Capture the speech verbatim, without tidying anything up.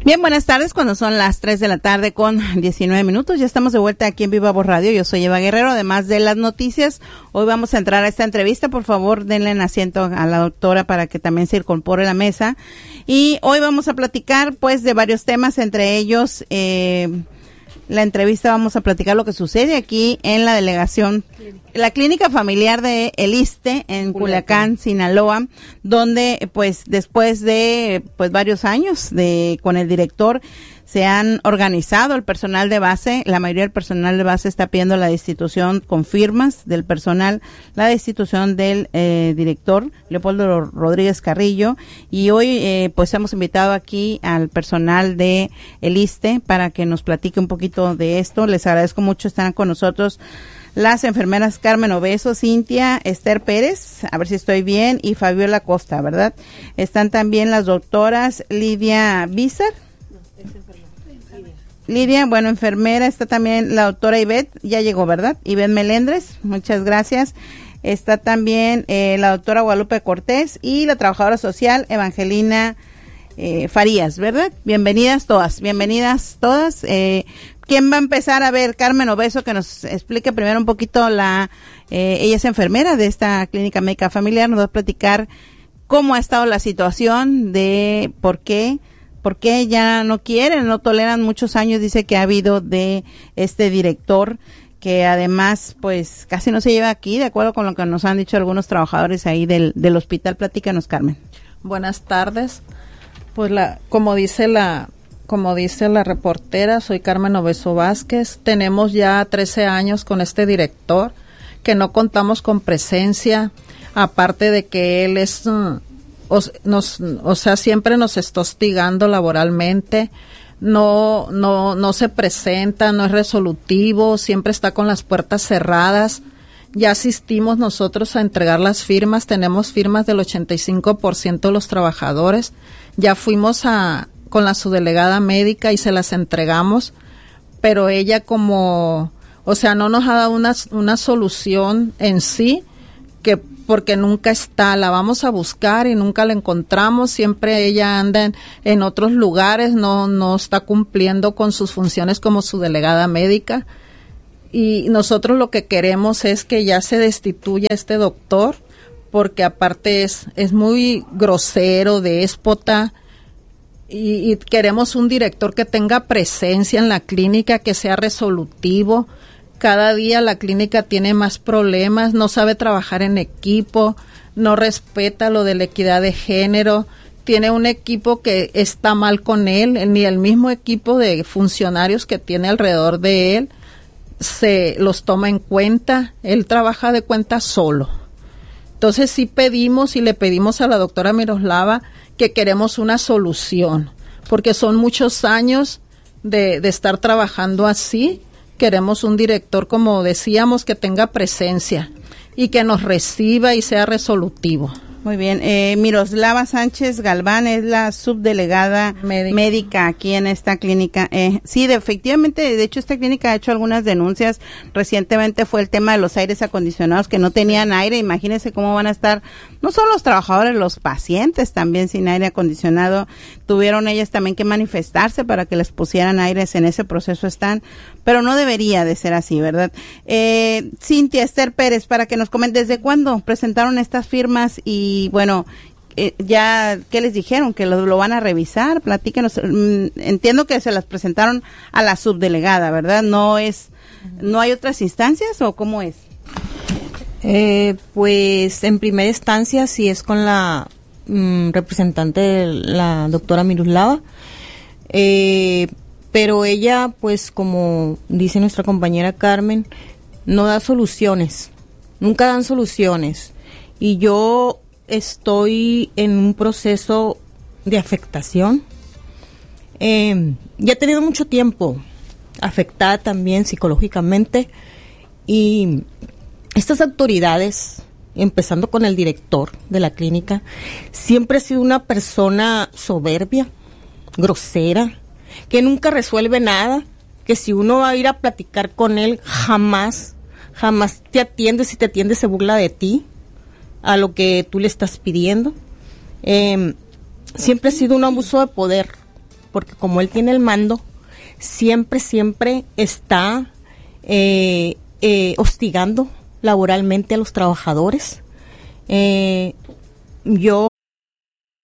Bien, buenas tardes, cuando son las tres de la tarde con diecinueve minutos. Ya estamos de vuelta aquí en Viva Voz Radio. Yo soy Eva Guerrero. Además de las noticias, hoy vamos a entrar a esta entrevista. Por favor, denle en asiento a la doctora para que también se incorpore a la mesa. Y hoy vamos a platicar, pues, de varios temas, entre ellos, eh, la entrevista vamos a platicar lo que sucede aquí en la delegación, la clínica familiar de El Iste en Culiacán, Sinaloa, donde pues después de pues varios años de con el director se han organizado el personal de base. La mayoría del personal de base está pidiendo la destitución con firmas del personal, la destitución del eh, director Leopoldo Rodríguez Carrillo, y hoy eh, pues hemos invitado aquí al personal de El Iste para que nos platique un poquito de esto. Les agradezco mucho, están con nosotros las enfermeras Carmen Obeso, Cintia Esther Pérez, a ver si estoy bien, y Fabiola Costa, ¿verdad? Están también las doctoras Lidia Bizar. Lidia, bueno, enfermera, está también la doctora Ivette, ya llegó, ¿verdad? Ivette Melendres, muchas gracias. Está también eh, la doctora Guadalupe Cortés y la trabajadora social Evangelina eh, Farías, ¿verdad? Bienvenidas todas, bienvenidas todas. Eh, ¿Quién va a empezar? A ver, Carmen Obeso, que nos explique primero un poquito la, eh, ella es enfermera de esta clínica médica familiar, nos va a platicar cómo ha estado la situación, de por qué, por qué ya no quieren, no toleran muchos años, dice que ha habido de este director, que además pues casi no se lleva aquí, de acuerdo con lo que nos han dicho algunos trabajadores ahí del, del hospital. Platícanos, Carmen. Buenas tardes. Pues la, como dice la, como dice la reportera, soy Carmen Obeso Vázquez. Tenemos ya trece años con este director, que no contamos con presencia, aparte de que él es, uh, os, nos, o sea, siempre nos está hostigando laboralmente. No, no, no se presenta, no es resolutivo, siempre está con las puertas cerradas. Ya asistimos nosotros a entregar las firmas, tenemos firmas del ochenta y cinco por ciento de los trabajadores. Ya fuimos a, con la subdelegada médica y se las entregamos, pero ella como, o sea, no nos ha dado una, una solución en sí, que porque nunca está, la vamos a buscar y nunca la encontramos, siempre ella anda en, en otros lugares, no, no está cumpliendo con sus funciones como su delegada médica, y nosotros lo que queremos es que ya se destituya este doctor, porque aparte es, es muy grosero, déspota, y, y queremos un director que tenga presencia en la clínica, que sea resolutivo. Cada día la clínica tiene más problemas, no sabe trabajar en equipo, no respeta lo de la equidad de género, tiene un equipo que está mal con él, ni el mismo equipo de funcionarios que tiene alrededor de él se los toma en cuenta, él trabaja de cuenta solo. Entonces sí pedimos y le pedimos a la doctora Miroslava que queremos una solución, porque son muchos años de, de estar trabajando así. Queremos un director, como decíamos, que tenga presencia y que nos reciba y sea resolutivo. Muy bien. Eh, Miroslava Sánchez Galván es la subdelegada médica, médica aquí en esta clínica. Eh, sí, de, efectivamente, de hecho esta clínica ha hecho algunas denuncias. Recientemente fue el tema de los aires acondicionados, que no tenían aire. Imagínense cómo van a estar, no solo los trabajadores, los pacientes también sin aire acondicionado. Tuvieron ellas también que manifestarse para que les pusieran aires, en ese proceso están, pero no debería de ser así, ¿verdad? Eh, Cintia Esther Pérez, para que nos comenten, ¿desde cuándo presentaron estas firmas? Y Y bueno, eh, ya, ¿qué les dijeron? ¿Que lo, lo van a revisar? Platíquenos. Mm, entiendo que se las presentaron a la subdelegada, ¿verdad? ¿No es, no hay otras instancias o cómo es? Eh, pues en primera instancia sí es con la mm, representante, la doctora Miroslava, eh, pero ella, pues como dice nuestra compañera Carmen, no da soluciones, nunca dan soluciones. Y yo estoy en un proceso de afectación. Eh, ya he tenido mucho tiempo afectada también psicológicamente, y estas autoridades, empezando con el director de la clínica, siempre ha sido una persona soberbia, grosera, que nunca resuelve nada, que si uno va a ir a platicar con él, jamás, jamás te atiende, si te atiende se burla de ti, a lo que tú le estás pidiendo. Eh, siempre ha sido un abuso de poder, porque como él tiene el mando, siempre, siempre está eh, eh, hostigando laboralmente a los trabajadores. Eh, yo